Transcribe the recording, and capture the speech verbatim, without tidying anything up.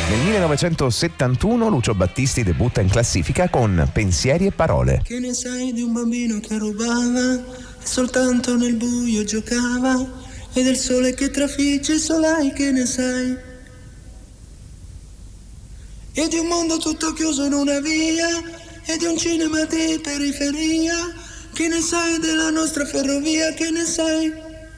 Nel millenovecentosettantuno Lucio Battisti debutta in classifica con Pensieri e parole. Che ne sai di un bambino che rubava e soltanto nel buio giocava, e del sole che trafigge i solai, che ne sai? E di un mondo tutto chiuso in una via, e di un cinema di periferia, che ne sai della nostra ferrovia, che ne sai?